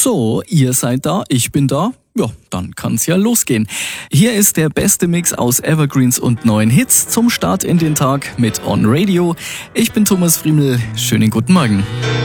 So, ihr seid da, ich bin da. Ja, dann kann's ja losgehen. Hier ist der beste Mix aus Evergreens und neuen Hits zum Start in den Tag mit On Radio. Ich bin Thomas Friemel. Schönen guten Morgen.